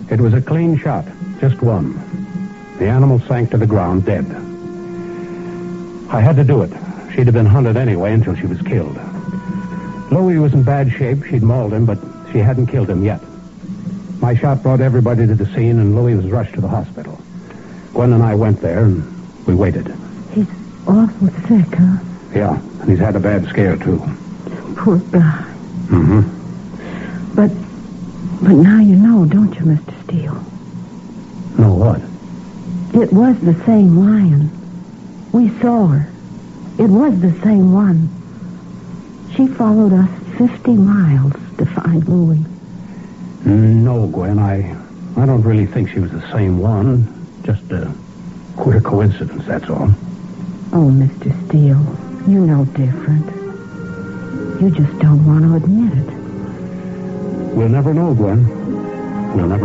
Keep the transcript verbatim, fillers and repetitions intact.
It was a clean shot, just one. The animal sank to the ground, dead. I had to do it. She'd have been hunted anyway until she was killed. Louis was in bad shape. She'd mauled him, but she hadn't killed him yet. My shot brought everybody to the scene, and Louis was rushed to the hospital. Gwen and I went there, and we waited. He's awful sick, huh? Yeah, and he's had a bad scare, too. Poor guy. Mm-hmm. But, but now you know, don't you, Mister Steele? Know what? It was the same lion. We saw her. It was the same one. She followed us fifty miles to find Louis. No, Gwen, I, I don't really think she was the same one. Just a queer coincidence, that's all. Oh, Mister Steele, you know different. You just don't want to admit it. We'll never know, Gwen. We'll never